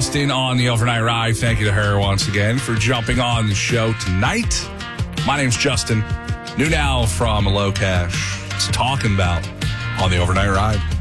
Austin on the Overnight Ride. Thank you to her once again for jumping on the show tonight. My name's Justin. New now from Low Cash. It's Talking About on the Overnight Ride.